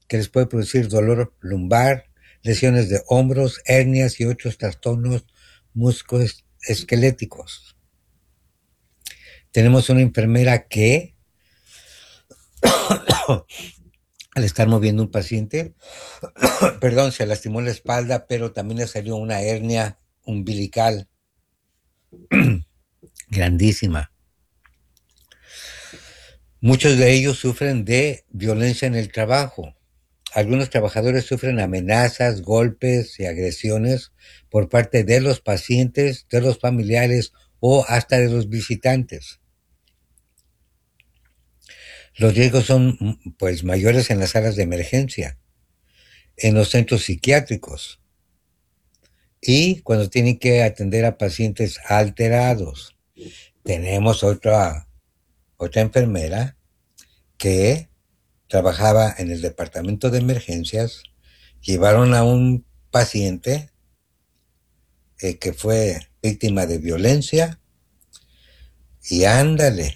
que les puede producir dolor lumbar, lesiones de hombros, hernias y otros trastornos musculoesqueléticos. Tenemos una enfermera que, al estar moviendo un paciente, perdón, se lastimó la espalda, pero también le salió una hernia umbilical grandísima. Muchos de ellos sufren de violencia en el trabajo. Algunos trabajadores sufren amenazas, golpes y agresiones por parte de los pacientes, de los familiares o hasta de los visitantes. Los riesgos son pues mayores en las salas de emergencia, en los centros psiquiátricos y cuando tienen que atender a pacientes alterados. Tenemos otra enfermera que trabajaba en el departamento de emergencias. Llevaron a un paciente que fue víctima de violencia y ándale,